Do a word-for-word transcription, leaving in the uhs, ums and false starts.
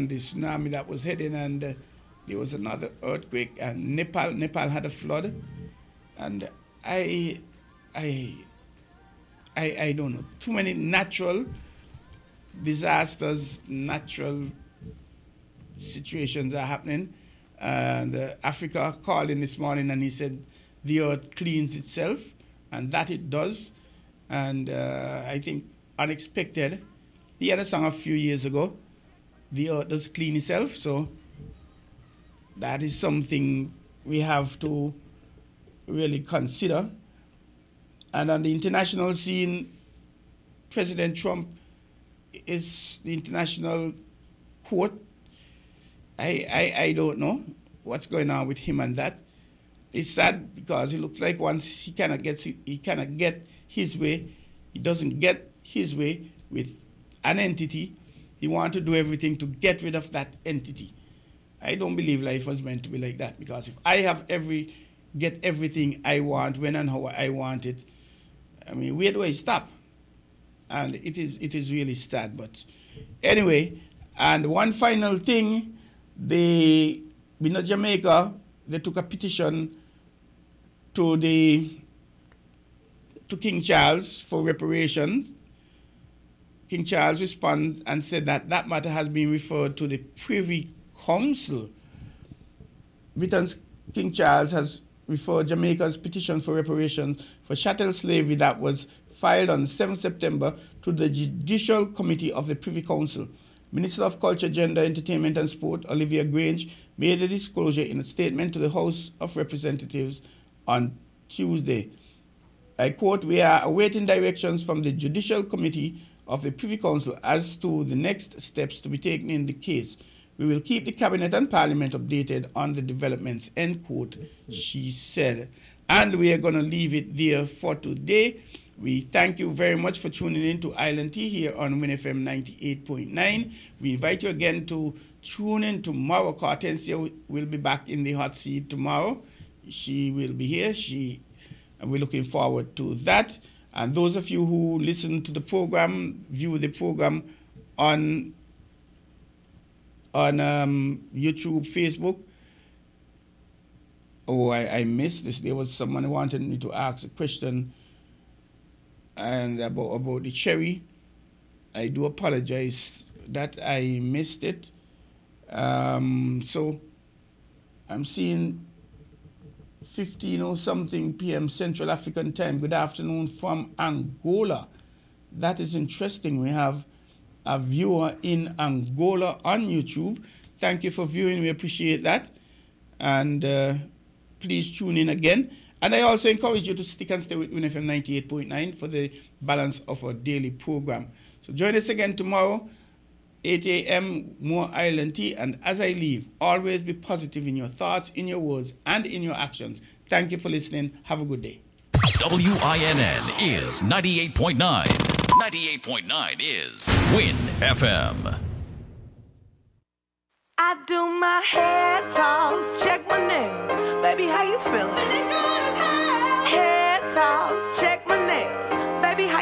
the tsunami that was heading, and uh, there was another earthquake, and Nepal Nepal had a flood, and I I I I don't know, too many natural disasters, natural situations are happening. And uh, Africa called in this morning, and he said the earth cleans itself, and that it does. And uh, I think unexpected. He had a song a few years ago, the earth does clean itself. So that is something we have to really consider. And on the international scene, President Trump is the international court. I, I, I don't know what's going on with him and that. It's sad because it looks like once he cannot get he cannot get his way, he doesn't get his way with an entity. He wants to do everything to get rid of that entity. I don't believe life was meant to be like that, because if I have every get everything I want when and how I want it, I mean, where do I stop? And it is it is really sad. But anyway, and one final thing. They, you know, Jamaica, they took a petition to the to King Charles for reparations. King Charles responds and said that that matter has been referred to the Privy Council. Britain's King Charles has referred Jamaica's petition for reparations for chattel slavery that was filed on the seventh of September to the Judicial Committee of the Privy Council. Minister of Culture, Gender, Entertainment and Sport, Olivia Grange, made the disclosure in a statement to the House of Representatives on Tuesday. I quote, "We are awaiting directions from the Judicial Committee of the Privy Council as to the next steps to be taken in the case. We will keep the Cabinet and Parliament updated on the developments," end quote, she said. And we are going to leave it there for today. We thank you very much for tuning in to Island Tea here on Win F M ninety-eight point nine. We invite you again to tune in tomorrow. Hortensia will be back in the hot seat tomorrow. She will be here. She, and we're looking forward to that. And those of you who listen to the program, view the program on, on um, YouTube, Facebook. Oh, I, I missed this. There was someone who wanted me to ask a question and about about the cherry. I do apologize that I missed it. Um, so I'm seeing fifteen or something p m Central African time. Good afternoon from Angola. That is interesting. We have a viewer in Angola on YouTube. Thank you for viewing. We appreciate that. And uh, please tune in again. And I also encourage you to stick and stay with Win F M ninety-eight point nine for the balance of our daily program. So join us again tomorrow, eight a.m., more Island Tea. And as I leave, always be positive in your thoughts, in your words, and in your actions. Thank you for listening. Have a good day. W I N N is ninety-eight point nine. ninety-eight point nine is Win F M. I do my hair toss, check my nails. Baby, how you feeling? Feeling good as hell. Hair toss, check my